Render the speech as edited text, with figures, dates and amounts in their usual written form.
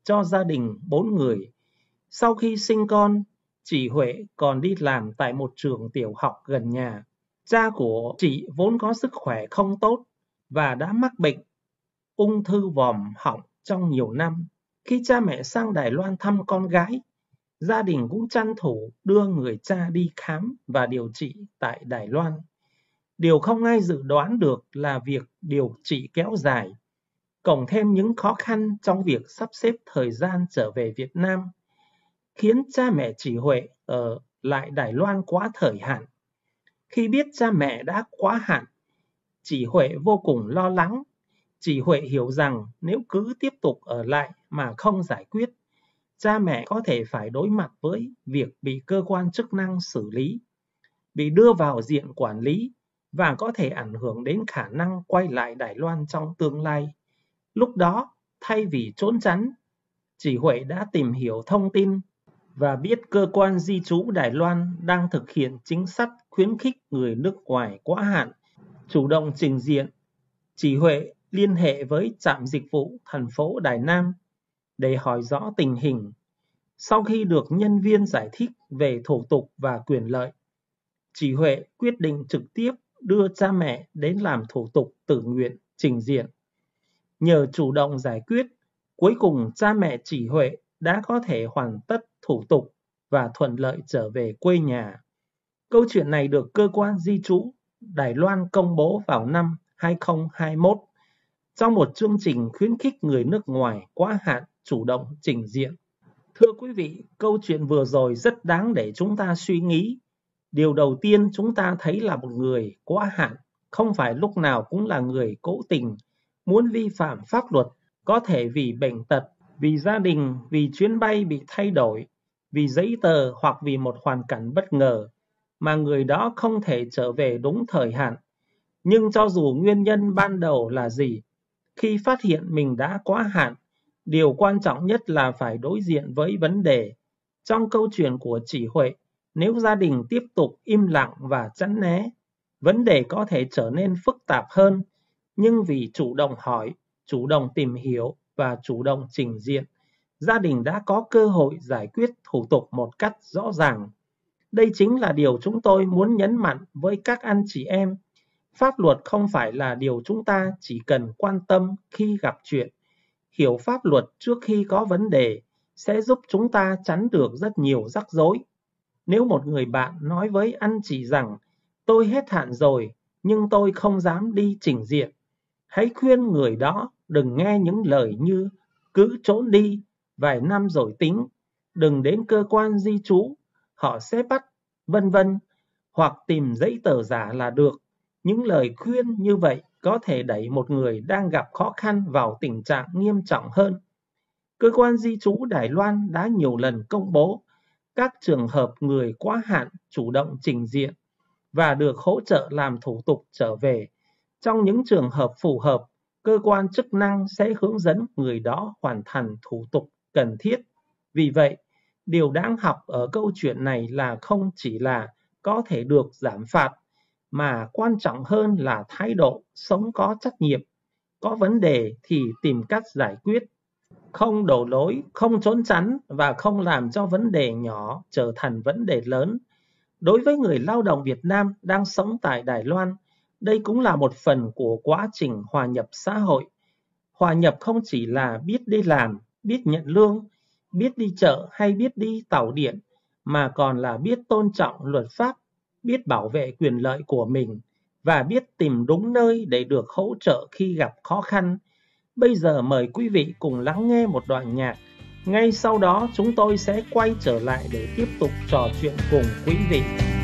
cho gia đình 4 người. Sau khi sinh con, chị Huệ còn đi làm tại một trường tiểu học gần nhà. Cha của chị vốn có sức khỏe không tốt và đã mắc bệnh ung thư vòm họng trong nhiều năm. Khi cha mẹ sang Đài Loan thăm con gái, gia đình cũng tranh thủ đưa người cha đi khám và điều trị tại Đài Loan. Điều không ai dự đoán được là việc điều trị kéo dài, cộng thêm những khó khăn trong việc sắp xếp thời gian trở về Việt Nam, khiến cha mẹ chị Huệ ở lại Đài Loan quá thời hạn. Khi biết cha mẹ đã quá hạn, chị Huệ vô cùng lo lắng. Chị Huệ hiểu rằng nếu cứ tiếp tục ở lại mà không giải quyết, cha mẹ có thể phải đối mặt với việc bị cơ quan chức năng xử lý, bị đưa vào diện quản lý và có thể ảnh hưởng đến khả năng quay lại Đài Loan trong tương lai. Lúc đó, thay vì trốn tránh, chị Huệ đã tìm hiểu thông tin và biết cơ quan di trú Đài Loan đang thực hiện chính sách khuyến khích người nước ngoài quá hạn chủ động trình diện. Chị Huệ liên hệ với trạm dịch vụ thành phố Đài Nam để hỏi rõ tình hình. Sau khi được nhân viên giải thích về thủ tục và quyền lợi, chị Huệ quyết định trực tiếp đưa cha mẹ đến làm thủ tục tự nguyện trình diện. Nhờ chủ động giải quyết, cuối cùng cha mẹ chị Huệ đã có thể hoàn tất thủ tục và thuận lợi trở về quê nhà. Câu chuyện này được cơ quan di trú Đài Loan công bố vào năm 2021 trong một chương trình khuyến khích người nước ngoài quá hạn chủ động trình diện. Thưa quý vị, câu chuyện vừa rồi rất đáng để chúng ta suy nghĩ. Điều đầu tiên chúng ta thấy là một người quá hạn không phải lúc nào cũng là người cố tình muốn vi phạm pháp luật, có thể vì bệnh tật, vì gia đình, vì chuyến bay bị thay đổi, vì giấy tờ hoặc vì một hoàn cảnh bất ngờ mà người đó không thể trở về đúng thời hạn. Nhưng cho dù nguyên nhân ban đầu là gì, khi phát hiện mình đã quá hạn, điều quan trọng nhất là phải đối diện với vấn đề. Trong câu chuyện của chị Huệ, nếu gia đình tiếp tục im lặng và tránh né, vấn đề có thể trở nên phức tạp hơn. Nhưng vì chủ động hỏi, chủ động tìm hiểu và chủ động trình diện, gia đình đã có cơ hội giải quyết thủ tục một cách rõ ràng. Đây chính là điều chúng tôi muốn nhấn mạnh với các anh chị em. Pháp luật không phải là điều chúng ta chỉ cần quan tâm khi gặp chuyện. Hiểu pháp luật trước khi có vấn đề sẽ giúp chúng ta tránh được rất nhiều rắc rối. Nếu một người bạn nói với anh chị rằng tôi hết hạn rồi nhưng tôi không dám đi trình diện, hãy khuyên người đó đừng nghe những lời như cứ trốn đi, vài năm rồi tính, đừng đến cơ quan di trú, họ sẽ bắt, vân vân, hoặc tìm giấy tờ giả là được. Những lời khuyên như vậy có thể đẩy một người đang gặp khó khăn vào tình trạng nghiêm trọng hơn. Cơ quan di trú Đài Loan đã nhiều lần công bố các trường hợp người quá hạn chủ động trình diện và được hỗ trợ làm thủ tục trở về. Trong những trường hợp phù hợp, cơ quan chức năng sẽ hướng dẫn người đó hoàn thành thủ tục cần thiết. Vì vậy, điều đáng học ở câu chuyện này là không chỉ là có thể được giảm phạt, mà quan trọng hơn là thái độ sống có trách nhiệm. Có vấn đề thì tìm cách giải quyết, không đổ lỗi, không trốn tránh và không làm cho vấn đề nhỏ trở thành vấn đề lớn. Đối với người lao động Việt Nam đang sống tại Đài Loan, đây cũng là một phần của quá trình hòa nhập xã hội. Hòa nhập không chỉ là biết đi làm, biết nhận lương, biết đi chợ hay biết đi tàu điện, mà còn là biết tôn trọng luật pháp, biết bảo vệ quyền lợi của mình và biết tìm đúng nơi để được hỗ trợ khi gặp khó khăn. Bây giờ mời quý vị cùng lắng nghe một đoạn nhạc. Ngay sau đó chúng tôi sẽ quay trở lại để tiếp tục trò chuyện cùng quý vị.